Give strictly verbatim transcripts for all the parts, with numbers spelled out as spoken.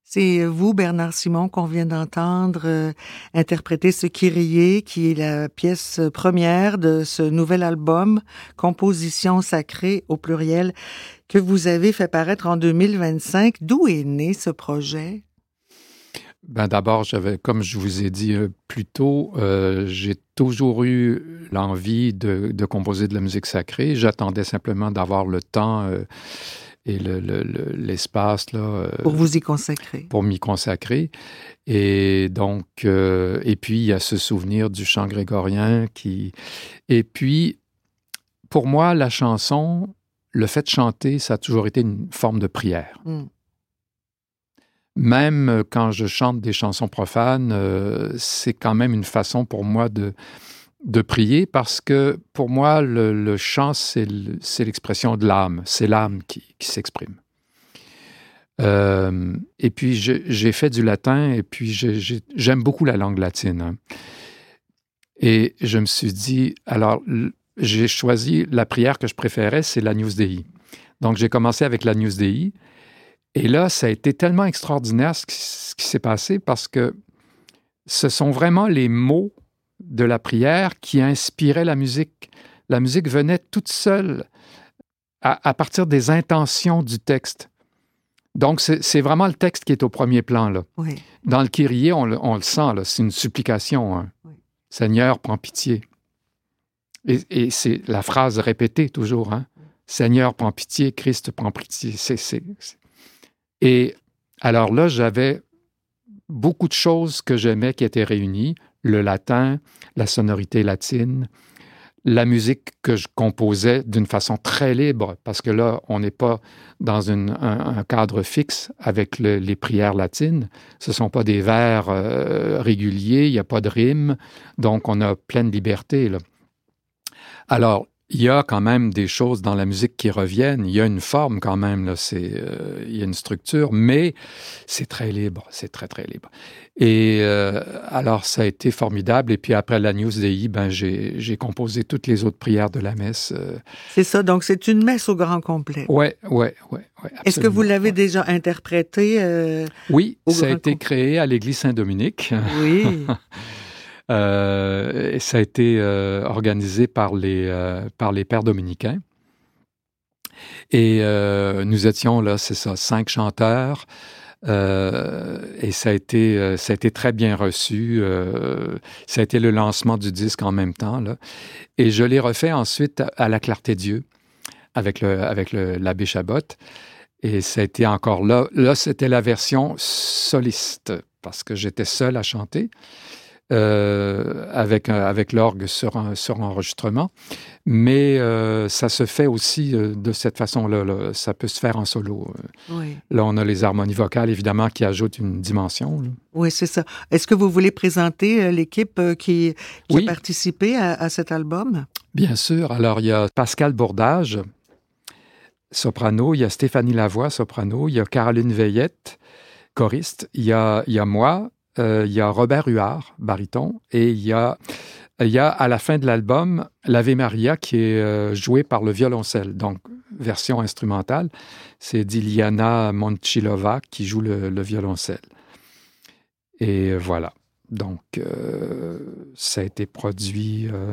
C'est vous, Bernard Simon, qu'on vient d'entendre euh, interpréter ce Kyrie, qui est la pièce première de ce nouvel album, Composition sacrée au pluriel, que vous avez fait paraître en deux mille vingt-cinq. D'où est né ce projet? Ben d'abord, j'avais, comme je vous ai dit euh, plus tôt, euh, j'ai toujours eu l'envie de, de composer de la musique sacrée. J'attendais simplement d'avoir le temps euh, et le, le, le, l'espace là, euh, Pour vous y consacrer. Pour m'y consacrer. Et donc, euh, et puis il y a ce souvenir du chant grégorien qui... Et puis, pour moi, la chanson, le fait de chanter, ça a toujours été une forme de prière. Mm. Même quand je chante des chansons profanes, euh, c'est quand même une façon pour moi de, de prier parce que pour moi, le, le chant, c'est, le, c'est l'expression de l'âme. C'est l'âme qui, qui s'exprime. Euh, et puis, j'ai, j'ai fait du latin et puis j'ai, j'ai, j'aime beaucoup la langue latine. Hein. Et je me suis dit, alors, j'ai choisi la prière que je préférais, c'est l'Agnus Dei. Donc, j'ai commencé avec l'Agnus Dei. Et là, ça a été tellement extraordinaire ce qui, ce qui s'est passé parce que ce sont vraiment les mots de la prière qui inspiraient la musique. La musique venait toute seule à, à partir des intentions du texte. Donc, c'est, c'est vraiment le texte qui est au premier plan. Là. Oui. Dans le Kyrie, on le, on le sent, là, c'est une supplication. Hein. Oui. Seigneur, prends pitié. Et, et c'est la phrase répétée toujours. Hein. Seigneur, prends pitié, Christ, prends pitié. C'est... c'est, c'est... Et alors là, j'avais beaucoup de choses que j'aimais qui étaient réunies. Le latin, la sonorité latine, la musique que je composais d'une façon très libre, parce que là, on n'est pas dans une, un, un cadre fixe avec le, les prières latines. Ce ne sont pas des vers euh, réguliers, il n'y a pas de rime, donc on a pleine liberté, là. Alors, il y a quand même des choses dans la musique qui reviennent. Il y a une forme quand même, là. C'est, euh, il y a une structure, mais c'est très libre, c'est très, très libre. Et euh, alors, ça a été formidable. Et puis après l'Agnus Dei, ben, j'ai, j'ai composé toutes les autres prières de la messe. Euh... C'est ça, donc c'est une messe au grand complet. Oui, oui, oui. Est-ce que vous l'avez ouais. déjà interprétée? Euh, oui, ça a été complet? Créé à l'église Saint-Dominique. Oui. Euh, et ça a été euh, organisé par les, euh, par les pères dominicains. Et euh, nous étions là, c'est ça, cinq chanteurs. Euh, et ça a, été, euh, ça a été très bien reçu. Euh, ça a été le lancement du disque en même temps. Là. Et je l'ai refait ensuite à la Clarté-Dieu avec, le, avec le, l'abbé Chabot. Et ça a été encore là. Là, c'était la version soliste parce que j'étais seul à chanter. Euh, avec, avec l'orgue sur, un, sur enregistrement. Mais euh, ça se fait aussi euh, de cette façon-là. Là. Ça peut se faire en solo. Oui. Là, on a les harmonies vocales, évidemment, qui ajoutent une dimension. Là. Oui, c'est ça. Est-ce que vous voulez présenter euh, l'équipe euh, qui, qui oui. a participé à, à cet album? Bien sûr. Alors, il y a Pascal Bourdage, soprano. Il y a Stéphanie Lavoie, soprano. Il y a Caroline Veillette, choriste. Il y a, il y a moi. Euh, il y a Robert Huard, baryton, et il y a, il y a à la fin de l'album l'Ave Maria qui est euh, joué par le violoncelle, donc version instrumentale. C'est Diliana Montchilova qui joue le, le violoncelle. Et voilà. Donc, euh, ça a été produit... Euh,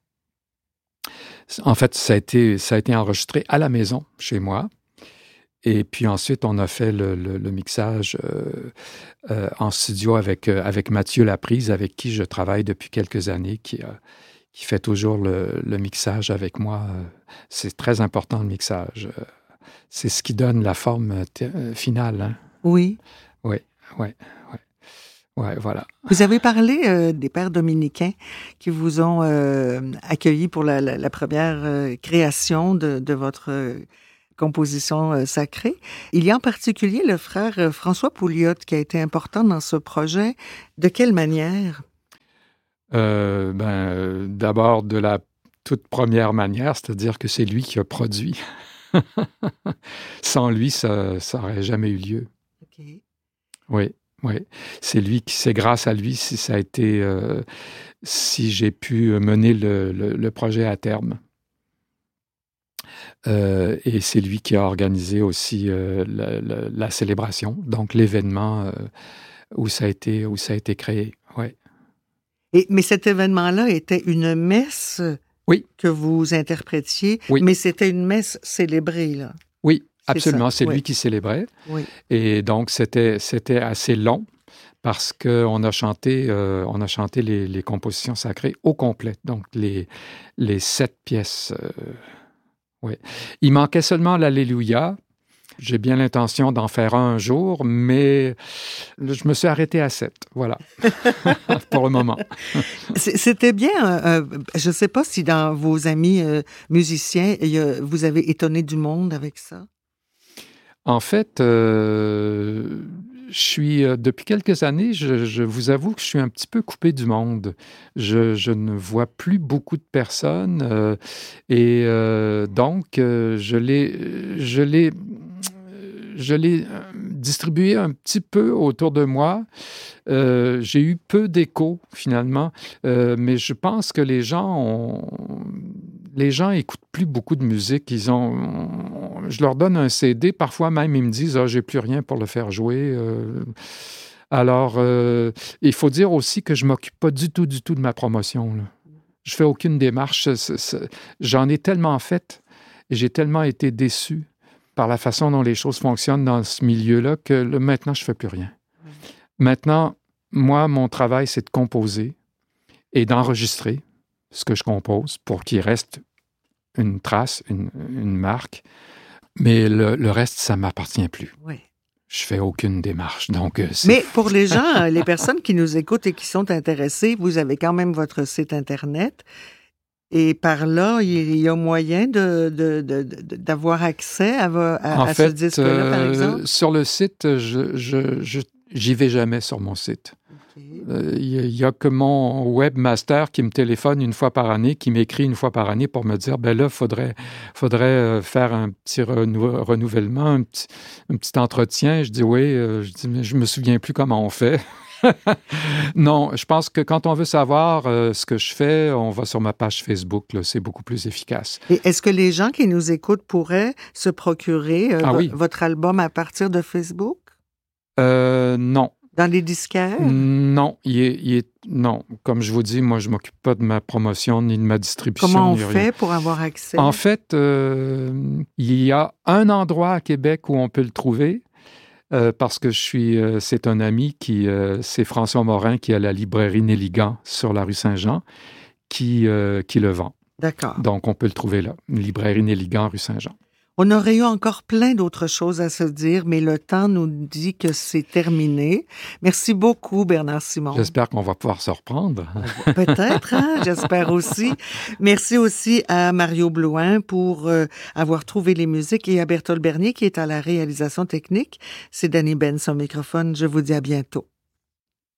en fait, ça a été, ça a été enregistré à la maison, chez moi. Et puis ensuite, on a fait le, le, le mixage euh, euh, en studio avec, euh, avec Mathieu Laprise, avec qui je travaille depuis quelques années, qui, euh, qui fait toujours le, le mixage avec moi. C'est très important, le mixage. C'est ce qui donne la forme t- finale. Hein? Oui. Oui, oui, oui. Ouais, voilà. Vous avez parlé euh, des pères dominicains qui vous ont euh, accueilli pour la, la, la première euh, création de, de votre... Euh, composition euh, sacrée. Il y a en particulier le frère euh, François Pouliot qui a été important dans ce projet. De quelle manière? Euh, ben, euh, d'abord, de la toute première manière, c'est-à-dire que c'est lui qui a produit. Sans lui, ça n'aurait jamais eu lieu. OK. Oui, oui. C'est lui qui, c'est grâce à lui si ça a été, euh, si j'ai pu mener le, le, le projet à terme. Euh, et c'est lui qui a organisé aussi euh, la, la, la célébration, donc l'événement euh, où ça a été, où ça a été créé. Ouais. Et, mais cet événement-là était une messe oui. que vous interprétiez, oui. mais c'était une messe célébrée, là. Oui, absolument. C'est, c'est oui. lui qui célébrait. Oui. Et donc, c'était, c'était assez long parce qu'on a chanté, euh, on a chanté les, les compositions sacrées au complet, donc les, les sept pièces. Euh, ouais. Il manquait seulement l'Alléluia. J'ai bien l'intention d'en faire un, un jour, mais je me suis arrêté à sept, voilà, pour le moment. C'était bien, euh, je ne sais pas si dans vos amis euh, musiciens, a, vous avez étonné du monde avec ça. En fait, euh, je suis, euh, depuis quelques années, je, je vous avoue que je suis un petit peu coupé du monde. Je, je ne vois plus beaucoup de personnes euh, et euh, donc, euh, je l'ai... Je l'ai Je l'ai distribué un petit peu autour de moi. Euh, j'ai eu peu d'écho, finalement, euh, mais je pense que les gens ont... Les gens n'écoutent plus beaucoup de musique. Ils ont... Je leur donne un C D, parfois même, ils me disent « Ah, j'ai plus rien pour le faire jouer. Euh... » Alors, euh, il faut dire aussi que je ne m'occupe pas du tout, du tout de ma promotion, là. Je ne fais aucune démarche. C'est, c'est... J'en ai tellement fait et j'ai tellement été déçu par la façon dont les choses fonctionnent dans ce milieu-là, que là, maintenant, je ne fais plus rien. Mmh. Maintenant, moi, mon travail, c'est de composer et d'enregistrer ce que je compose pour qu'il reste une trace, une, une marque. Mais le, le reste, ça ne m'appartient plus. Oui. Je ne fais aucune démarche. Donc, c'est... Mais pour les gens, les personnes qui nous écoutent et qui sont intéressées, vous avez quand même votre site Internet. Et par là, il y a moyen de, de, de, de, d'avoir accès à, à, à fait, ce disque-là, euh, par exemple? Sur le site, je, je, je, j'y vais jamais sur mon site. Il okay. euh, y, y a que mon webmaster qui me téléphone une fois par année, qui m'écrit une fois par année pour me dire, ben là, il faudrait, faudrait faire un petit renou- renouvellement, un petit, un petit entretien. Je dis oui, euh, je dis, mais je me souviens plus comment on fait. Non, je pense que quand on veut savoir euh, ce que je fais, on va sur ma page Facebook, là, c'est beaucoup plus efficace. Et est-ce que les gens qui nous écoutent pourraient se procurer euh, ah, vo- oui. votre album à partir de Facebook? Euh, non. Dans les disquaires? Non, il est, il est, non. Comme je vous dis, moi, je ne m'occupe pas de ma promotion ni de ma distribution. Comment on ni fait rien. pour avoir accès? En fait, euh, il y a un endroit à Québec où on peut le trouver. Euh, parce que je suis, euh, c'est un ami qui, euh, c'est François Morin qui a la librairie Néligan sur la rue Saint-Jean, qui, euh, qui le vend. D'accord. Donc, on peut le trouver là, une librairie Néligan, rue Saint-Jean. On aurait eu encore plein d'autres choses à se dire, mais le temps nous dit que c'est terminé. Merci beaucoup, Bernard Simon. J'espère qu'on va pouvoir se reprendre. Peut-être, hein? J'espère aussi. Merci aussi à Mario Blouin pour euh, avoir trouvé les musiques et à Berthold Bernier qui est à la réalisation technique. C'est Danny Benz au microphone. Je vous dis à bientôt.